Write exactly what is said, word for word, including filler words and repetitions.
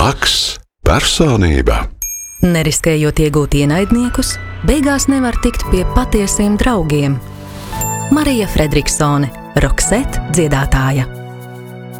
Blakus personība. Neriskējot iegūt ienaidniekus, beigās nevar tikt pie patiesiem draugiem. Marija Fredriksone, Roksete dziedātāja.